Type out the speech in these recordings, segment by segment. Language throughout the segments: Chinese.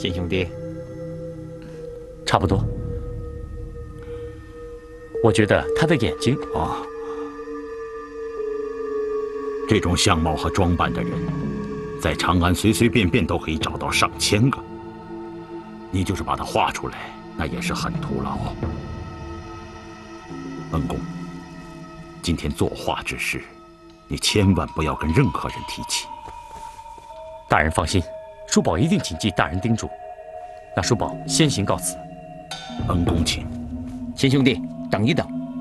秦兄弟， 差不多。我觉得他的眼睛啊，这种相貌和装扮的人，在长安随随便便都可以找到上千个。你就是把他画出来，那也是很徒劳。恩公，今天作画之事，你千万不要跟任何人提起。 大人放心，叔宝一定谨记大人叮嘱。那叔宝先行告辞。 恩公请。 秦兄弟，等一等。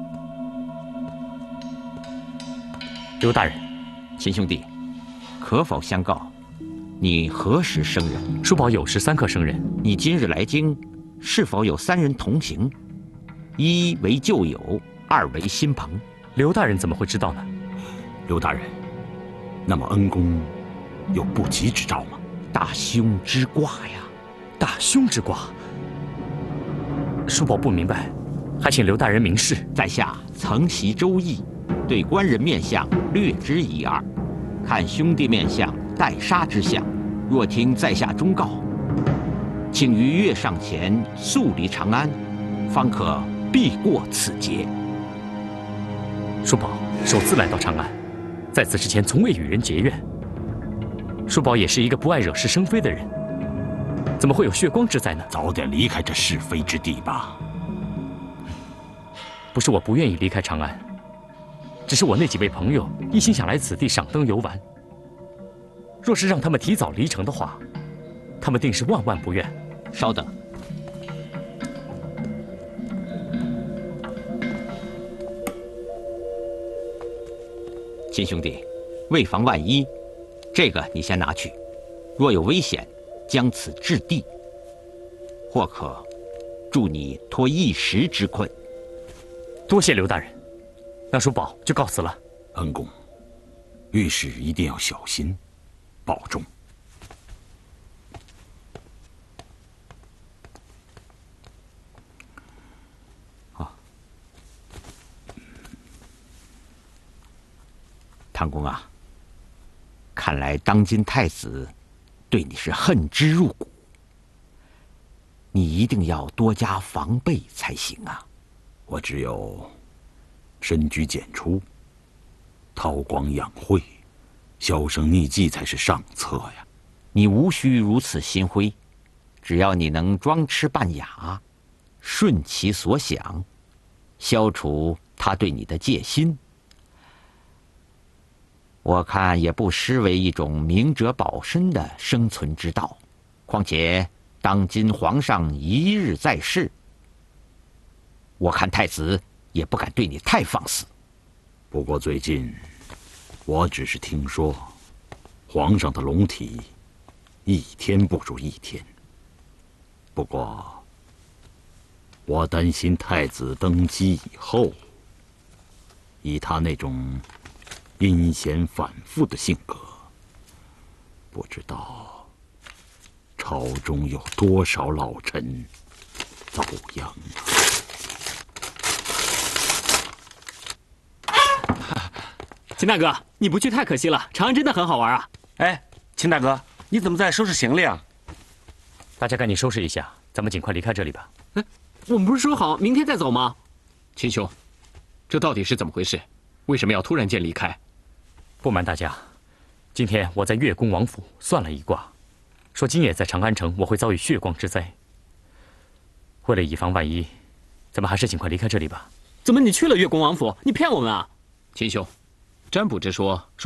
刘大人， 秦兄弟，可否相告，你何时生人？ 叔宝有13刻生人。 你今日来京，是否有3人同行？一为旧友，二为新朋。 刘大人怎么会知道呢？ 刘大人，那么恩公有不吉之兆吗？ 大凶之卦呀！ 大凶之卦。叔宝不明白，还请刘大人明示。 在下曾习《周易》，对官人面相略知一二，看兄弟面相待杀之象。若听在下忠告，请于月上前速离长安，方可避过此劫。 叔宝首次来到长安，在此之前从未与人结怨。叔宝也是一个不爱惹是生非的人，怎么会有血光之灾呢？ 早点离开这是非之地吧。 不是我不愿意离开长安，只是我那几位朋友一心想来此地赏灯游玩。若是让他们提早离城的话，他们定是万万不愿。 稍等。秦兄弟，为防万一，这个你先拿去。若有危险，将此置地，或可助你脱一时之困。 多谢刘大人，那叔宝就告辞了。 恩公，遇事一定要小心，保重。 唐公啊，看来当今太子对你是恨之入骨，你一定要多加防备才行啊！ 我只有深居简出，韬光养晦，销声匿迹才是上策呀。 你无需如此心灰，只要你能装痴扮哑，顺其所想，消除他对你的戒心，我看也不失为一种明哲保身的生存之道。况且当今皇上一日在世，我看太子也不敢对你太放肆。 不过最近，我只是听说，皇上的龙体一天不如一天。不过，我担心太子登基以后，以他那种阴险反复的性格，不知道朝中有多少老臣遭殃啊！秦大哥，你不去太可惜了，长安真的很好玩啊！ 哎，秦大哥，你怎么在收拾行李啊？ 大家赶紧收拾一下，咱们尽快离开这里吧。 哎，我们不是说好明天再走吗？ 秦兄，这到底是怎么回事？为什么要突然间离开？ 不瞒大家，今天我在月宫王府算了一卦，说今夜在长安城我会遭遇血光之灾。为了以防万一，咱们还是尽快离开这里吧。 怎么你去了月宫王府？你骗我们啊！ 秦兄，占卜之说